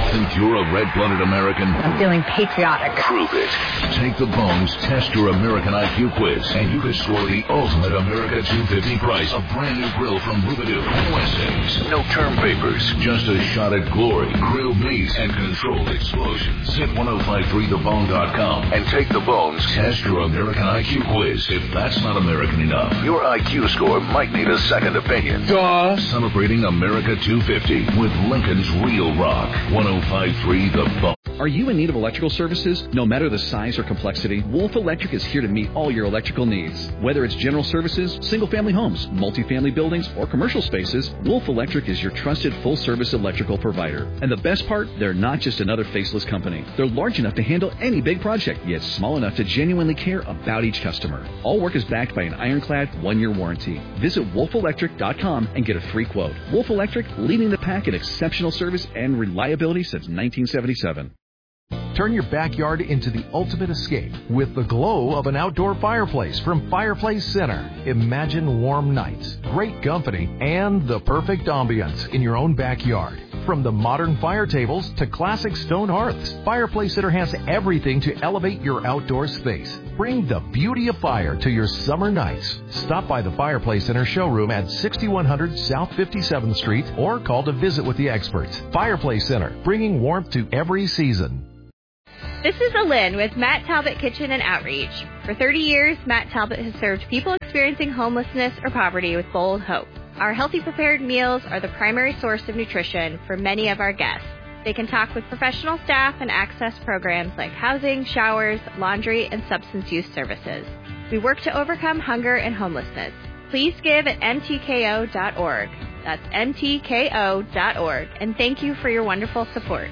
Think you're a red-blooded American? I'm feeling patriotic. Prove it. Take the Bones Test Your American IQ quiz, and you can score the ultimate America 250 prize. A brand new grill from Rubidoo and Westing's. No term papers, just a shot at glory, grilled meats, and controlled explosions. Hit 1053thebone.com and take the Bones Test Your American IQ quiz. If that's not American enough, your IQ score might need a second opinion. Duh. Celebrating America 250 with Lincoln's Real Rock. 1053 The Bone. Are you in need of electrical services? No matter the size or complexity, Wolf Electric is here to meet all your electrical needs. Whether it's general services, single-family homes, multifamily buildings, or commercial spaces, Wolf Electric is your trusted full-service electrical provider. And the best part, they're not just another faceless company. They're large enough to handle any big project, yet small enough to genuinely care about each customer. All work is backed by an ironclad 1-year warranty. Visit wolfelectric.com and get a free quote. Wolf Electric, leading the pack in exceptional service and reliability since 1977. Turn your backyard into the ultimate escape with the glow of an outdoor fireplace from Fireplace Center. Imagine warm nights, great company, and the perfect ambience in your own backyard. From the modern fire tables to classic stone hearths, Fireplace Center has everything to elevate your outdoor space. Bring the beauty of fire to your summer nights. Stop by the Fireplace Center showroom at 6100 South 57th Street or call to visit with the experts. Fireplace Center, bringing warmth to every season. This is Alin with Matt Talbot Kitchen and Outreach. For 30 years, Matt Talbot has served people experiencing homelessness or poverty with bold hope. Our healthy prepared meals are the primary source of nutrition for many of our guests. They can talk with professional staff and access programs like housing, showers, laundry, and substance use services. We work to overcome hunger and homelessness. Please give at mtko.org. That's mtko.org. And thank you for your wonderful support.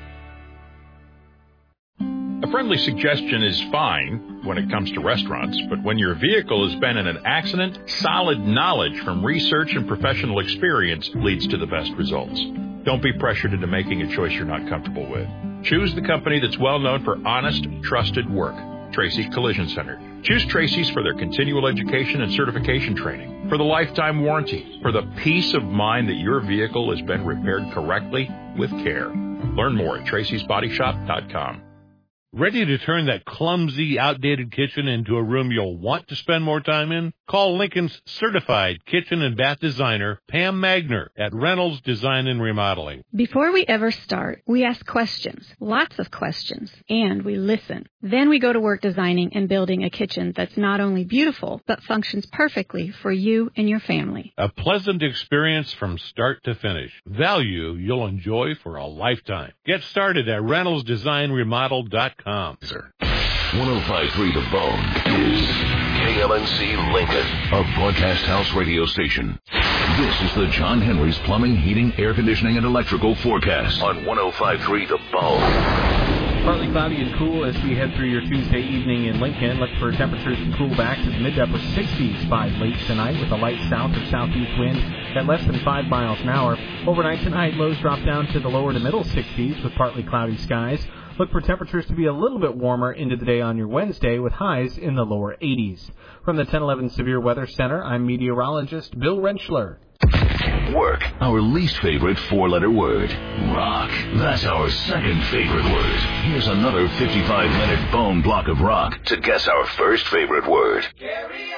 A friendly suggestion is fine when it comes to restaurants, but when your vehicle has been in an accident, solid knowledge from research and professional experience leads to the best results. Don't be pressured into making a choice you're not comfortable with. Choose the company that's well known for honest, trusted work. Tracy's Collision Center. Choose Tracy's for their continual education and certification training, for the lifetime warranty, for the peace of mind that your vehicle has been repaired correctly with care. Learn more at tracysbodyshop.com. Ready to turn that clumsy, outdated kitchen into a room you'll want to spend more time in? Call Lincoln's certified kitchen and bath designer, Pam Magner, at Reynolds Design and Remodeling. Before we ever start, we ask questions, lots of questions, and we listen. Then we go to work designing and building a kitchen that's not only beautiful, but functions perfectly for you and your family. A pleasant experience from start to finish. Value you'll enjoy for a lifetime. Get started at reynoldsdesignremodel.com. 1053 The Bone is KLNC Lincoln, a broadcast house radio station. This is the John Henry's Plumbing, Heating, Air Conditioning, and Electrical forecast on 1053 The Bone. Partly cloudy and cool as we head through your Tuesday evening in Lincoln. Look for temperatures to cool back to the mid-upper 60s by late tonight with a light south or southeast wind at less than 5 miles an hour. Overnight tonight, lows drop down to the lower to middle 60s with partly cloudy skies. Look for temperatures to be a little bit warmer into the day on your Wednesday with highs in the lower 80s. From the 1011 Severe Weather Center, I'm meteorologist Bill Rentschler. Work, our least favorite four-letter word. Rock, that's our second favorite word. Here's another 55-minute bone block of rock to guess our first favorite word.